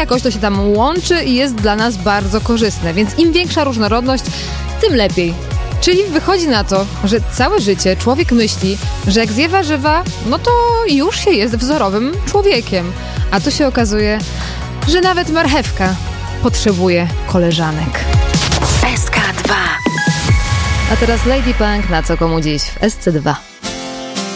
jakoś to się tam łączy i jest dla nas bardzo korzystne, więc im większa różnorodność, tym lepiej. Czyli wychodzi na to, że całe życie człowiek myśli, że jak zje warzywa, no to już się jest wzorowym człowiekiem. A tu się okazuje, że nawet marchewka potrzebuje koleżanek. SK2. A teraz Lady Punk, na co komu dziś w SC2.